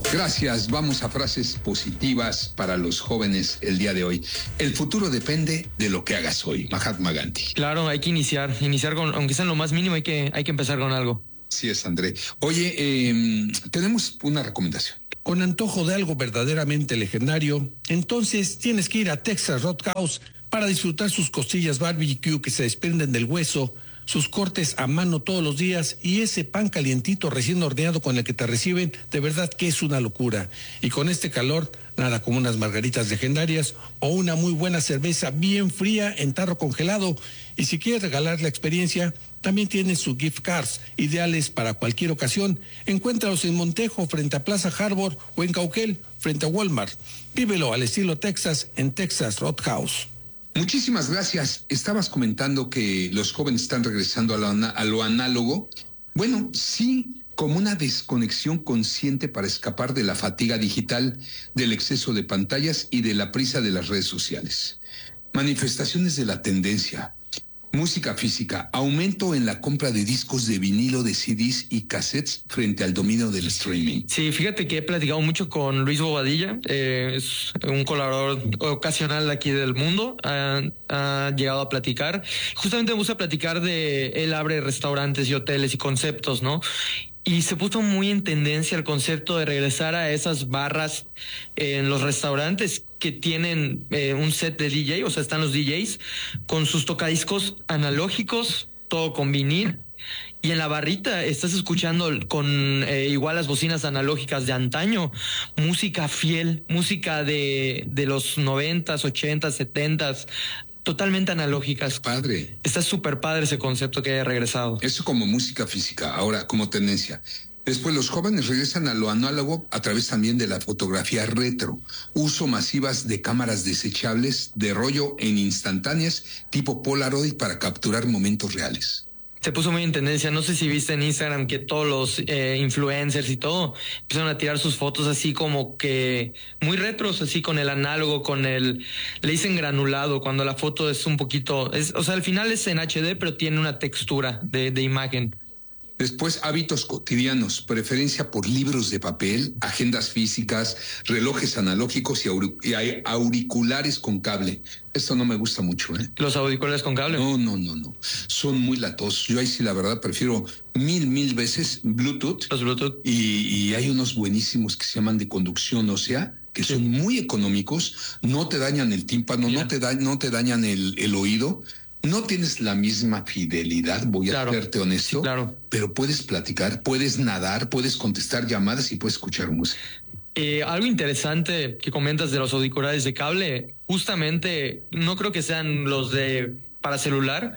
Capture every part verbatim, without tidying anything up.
Gracias. Vamos a frases positivas para los jóvenes el día de hoy. El futuro depende de lo que hagas hoy. Mahatma Gandhi. Claro, hay que iniciar, iniciar con, aunque sea en lo más mínimo, hay que, hay que empezar con algo. Sí es, André. Oye, eh, tenemos una recomendación. Con antojo de algo verdaderamente legendario, entonces tienes que ir a Texas Roadhouse para disfrutar sus costillas barbecue que se desprenden del hueso, sus cortes a mano todos los días y ese pan calientito recién horneado con el que te reciben, de verdad que es una locura. Y con este calor, nada como unas margaritas legendarias o una muy buena cerveza bien fría en tarro congelado. Y si quieres regalar la experiencia, también tienen sus gift cards, ideales para cualquier ocasión. Encuéntralos en Montejo, frente a Plaza Harbor, o en Cauquel, frente a Walmart. Vívelo al estilo Texas en Texas Roadhouse. Muchísimas gracias. Estabas comentando que los jóvenes están regresando a lo, a lo análogo. Bueno, sí, como una desconexión consciente para escapar de la fatiga digital, del exceso de pantallas y de la prisa de las redes sociales. Manifestaciones de la tendencia. Música física, aumento en la compra de discos de vinilo, de C Ds y cassettes frente al dominio del streaming. Sí, fíjate que he platicado mucho con Luis Bobadilla, eh, es un colaborador ocasional aquí del Mundo, ha, ha llegado a platicar. Justamente me gusta platicar de, él abre restaurantes y hoteles y conceptos, ¿no? Y se puso muy en tendencia el concepto de regresar a esas barras en los restaurantes que tienen eh, un set de D J, o sea, están los D Js con sus tocadiscos analógicos, todo con vinil, y en la barrita estás escuchando con eh, igual las bocinas analógicas de antaño, música fiel, música de, de los noventas, ochentas, setentas, totalmente analógicas. Padre. Está súper padre ese concepto que haya regresado. Eso como música física, ahora como tendencia. Después los jóvenes regresan a lo análogo a través también de la fotografía retro. Uso masivas de cámaras desechables de rollo en instantáneas tipo Polaroid para capturar momentos reales. Se puso muy en tendencia, no sé si viste en Instagram que todos los eh, influencers y todo empezaron a tirar sus fotos así como que muy retros, así con el análogo, con el, le dicen granulado, cuando la foto es un poquito, es, o sea, al final es en H D, pero tiene una textura de, de imagen. Después, hábitos cotidianos, preferencia por libros de papel, agendas físicas, relojes analógicos y, aur- y auriculares con cable. Esto no me gusta mucho, ¿eh? ¿Los auriculares con cable? No, no, no, no. Son muy latosos. Yo ahí sí, la verdad, prefiero mil, mil veces Bluetooth. Los Bluetooth. Y, y hay unos buenísimos que se llaman de conducción ósea, que sí. Son muy económicos, no te dañan el tímpano, no te, da, no te dañan el, el oído. No tienes la misma fidelidad, voy a claro, serte honesto, sí, claro. Pero puedes platicar, puedes nadar, puedes contestar llamadas y puedes escuchar música. Eh, algo interesante que comentas de los auriculares de cable, justamente no creo que sean los de para celular.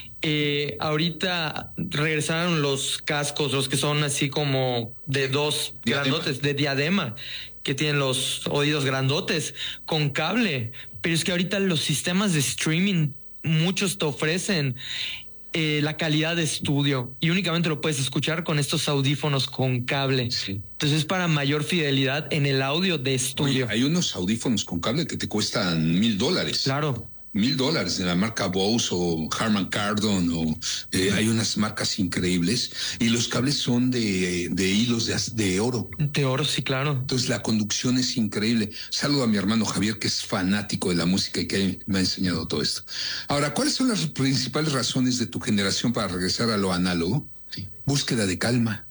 Eh, ahorita regresaron los cascos, los que son así como de dos diadema. grandotes, de diadema, que tienen los oídos grandotes con cable. Pero es que ahorita los sistemas de streaming, muchos te ofrecen eh, la calidad de estudio y únicamente lo puedes escuchar con estos audífonos con cable. Sí. Entonces es para mayor fidelidad en el audio de estudio. Oye, hay unos audífonos con cable que te cuestan mil dólares. Claro. Mil dólares de la marca Bose o Harman Kardon o eh, hay unas marcas increíbles y los cables son de, de hilos de, de oro. De oro, sí, claro. Entonces la conducción es increíble. Saludo a mi hermano Javier, que es fanático de la música y que me ha enseñado todo esto. Ahora, ¿cuáles son las principales razones de tu generación para regresar a lo análogo? Sí. Búsqueda de calma.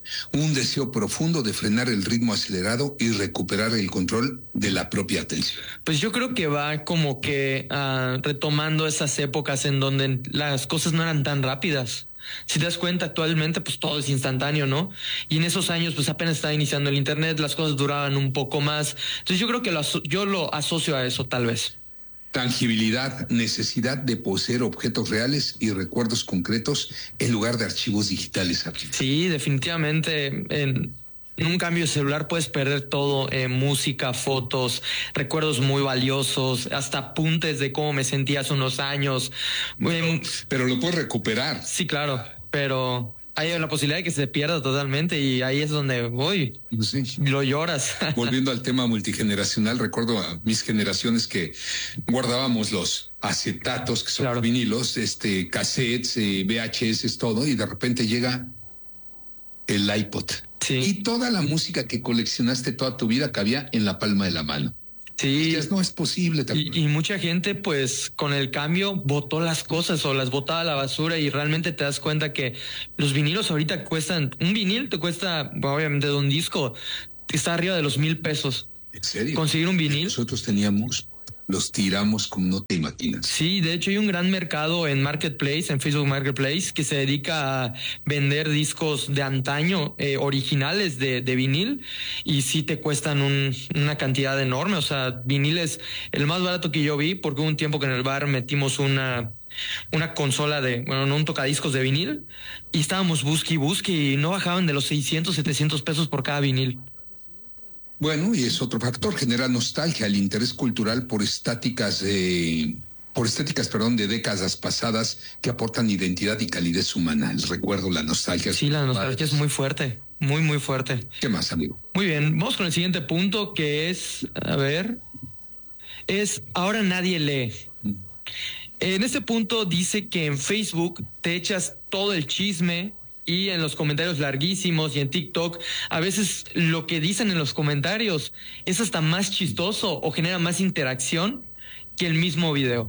Un deseo profundo de frenar el ritmo acelerado y recuperar el control de la propia atención. Pues yo creo que va como que uh, retomando esas épocas en donde las cosas no eran tan rápidas. Si te das cuenta, actualmente pues todo es instantáneo, ¿no? Y en esos años pues apenas estaba iniciando el internet, las cosas duraban un poco más. Entonces yo creo que lo aso- yo lo asocio a eso tal vez. Tangibilidad, necesidad de poseer objetos reales y recuerdos concretos en lugar de archivos digitales. Sí, definitivamente. En, en un cambio de celular puedes perder todo, eh, música, fotos, recuerdos muy valiosos, hasta apuntes de cómo me sentía hace unos años. Pero, pero lo puedes recuperar. Sí, claro, pero hay la posibilidad de que se pierda totalmente y ahí es donde voy. Sí. Lo lloras. Volviendo al tema multigeneracional, recuerdo a mis generaciones que guardábamos los acetatos, que son claro. vinilos, este, cassettes, eh, V H S, todo, y de repente llega el iPod. Sí. Y toda la música que coleccionaste toda tu vida cabía en la palma de la mano. Sí. Ya no es posible. Y, y mucha gente, pues, con el cambio botó las cosas o las botaba a la basura y realmente te das cuenta que los vinilos ahorita cuestan, un vinil te cuesta, obviamente de un disco, está arriba de los mil pesos. ¿En serio? Conseguir un vinil. Nosotros teníamos, los tiramos como no te imaginas. Sí, de hecho hay un gran mercado en Marketplace, en Facebook Marketplace, que se dedica a vender discos de antaño, eh, originales de, de vinil, y sí te cuestan un, una cantidad enorme. O sea, viniles, el más barato que yo vi, porque hubo un tiempo que en el bar metimos una... una consola de, bueno, no un tocadiscos de vinil, y estábamos busque y busque y no bajaban de los seiscientos, setecientos pesos por cada vinil. Bueno, y es otro factor, genera nostalgia, el interés cultural por estáticas, eh, por estéticas, perdón, de décadas pasadas que aportan identidad y calidez humana. El recuerdo, la nostalgia. Sí, la nostalgia es muy fuerte, muy, muy fuerte. ¿Qué más, amigo? Muy bien, vamos con el siguiente punto, que es, a ver, es ahora nadie lee. En este punto dice que en Facebook te echas todo el chisme y en los comentarios larguísimos y en TikTok a veces lo que dicen en los comentarios es hasta más chistoso o genera más interacción que el mismo video.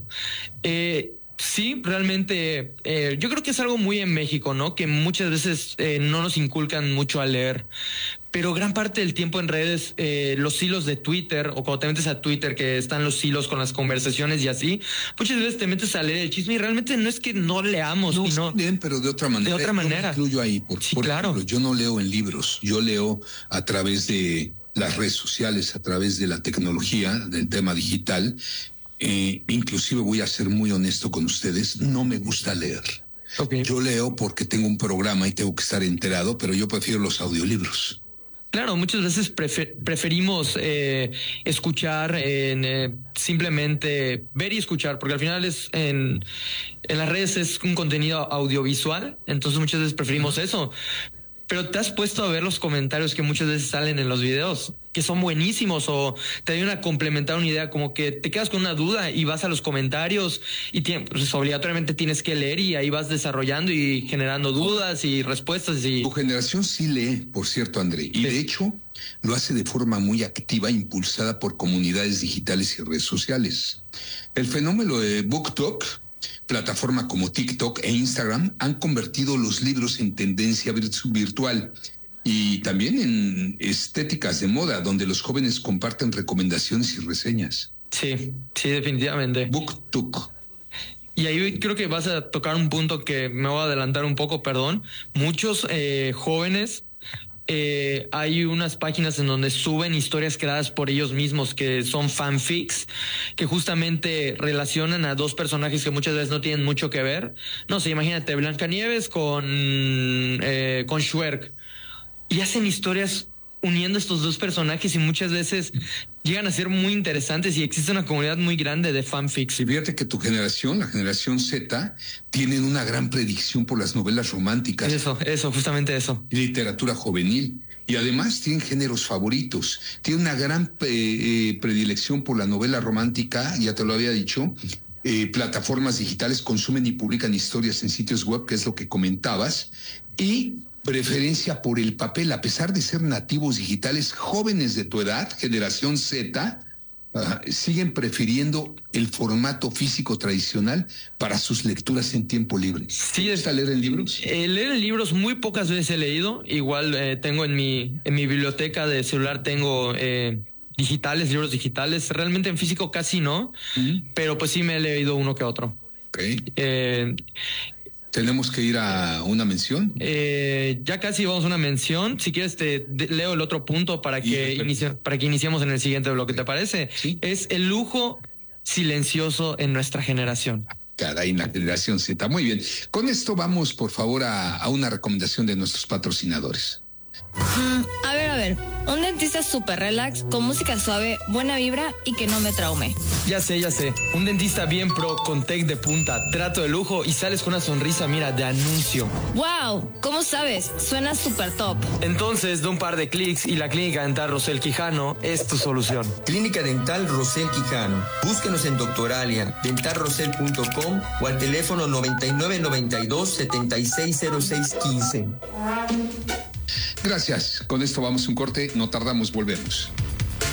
Eh, sí, realmente eh, yo creo que es algo muy en México, ¿no? Que muchas veces eh, no nos inculcan mucho a leer. Pero gran parte del tiempo en redes, eh, los hilos de Twitter, o cuando te metes a Twitter, que están los hilos con las conversaciones y así, muchas veces te metes a leer el chisme y realmente no es que no leamos. No, sino, sí leen, pero de otra manera. De otra manera. Yo me incluyo ahí. Por, sí, por claro. ejemplo, yo no leo en libros, yo leo a través de las redes sociales, a través de la tecnología, del tema digital. Eh, inclusive voy a ser muy honesto con ustedes, no me gusta leer. Okay. Yo leo porque tengo un programa y tengo que estar enterado, pero yo prefiero los audiolibros. Claro, muchas veces prefer, preferimos eh, escuchar, en, eh, simplemente ver y escuchar, porque al final es en, en las redes es un contenido audiovisual, entonces muchas veces preferimos eso. Pero te has puesto a ver los comentarios que muchas veces salen en los videos, que son buenísimos, o te ayudan a complementar una idea, como que te quedas con una duda y vas a los comentarios y tiene, pues, obligatoriamente tienes que leer y ahí vas desarrollando y generando dudas y respuestas. Y tu generación sí lee, por cierto, André, y sí. De hecho lo hace de forma muy activa, impulsada por comunidades digitales y redes sociales. El fenómeno de BookTok, plataforma como TikTok e Instagram, han convertido los libros en tendencia virtual y también en estéticas de moda, donde los jóvenes comparten recomendaciones y reseñas. Sí, sí, definitivamente. BookTok. Y ahí creo que vas a tocar un punto que me voy a adelantar un poco, perdón. Muchos eh, jóvenes... Eh, hay unas páginas en donde suben historias creadas por ellos mismos que son fanfics, que justamente relacionan a dos personajes que muchas veces no tienen mucho que ver. No sé, imagínate Blancanieves con eh, con Shrek, y hacen historias uniendo estos dos personajes y muchas veces llegan a ser muy interesantes y existe una comunidad muy grande de fanfics. Y fíjate que tu generación, la generación Z, tienen una gran predicción por las novelas románticas. Eso, eso, justamente eso. Y literatura juvenil. Y además tienen géneros favoritos. Tienen una gran eh, predilección por la novela romántica, ya te lo había dicho. Eh, plataformas digitales consumen y publican historias en sitios web, que es lo que comentabas. Y preferencia por el papel, a pesar de ser nativos digitales, jóvenes de tu edad, generación Z, uh, siguen prefiriendo el formato físico tradicional para sus lecturas en tiempo libre. Sí, ¿Te gusta leer en libros? Eh, leer en libros muy pocas veces he leído. Igual eh, tengo en mi en mi biblioteca de celular tengo eh, digitales, libros digitales. Realmente en físico casi no, uh-huh. Pero pues sí me he leído uno que otro. Okay. Eh, ¿Tenemos que ir a una mención? Eh, ya casi vamos a una mención. Si quieres te de, leo el otro punto para que, inicie, para que iniciemos en el siguiente bloque, ¿te parece? Sí. Es el lujo silencioso en nuestra generación. Caray, en la generación Z. Muy bien. Con esto vamos, por favor, a, a una recomendación de nuestros patrocinadores. Mm, a ver, a ver. Un dentista súper relax, con música suave, buena vibra y que no me traume. Ya sé, ya sé. Un dentista bien pro, con tech de punta, trato de lujo y sales con una sonrisa, mira, de anuncio. ¡Wow! ¿Cómo sabes? Suena súper top. Entonces, de un par de clics y la Clínica Dental Rosel Quijano es tu solución. Clínica Dental Rosel Quijano. Búsquenos en Doctoralia, dental rosel punto com o al teléfono noventa y nueve noventa y dos setenta y seis cero seis quince. Gracias. Con esto vamos a un corte. No tardamos, volvemos.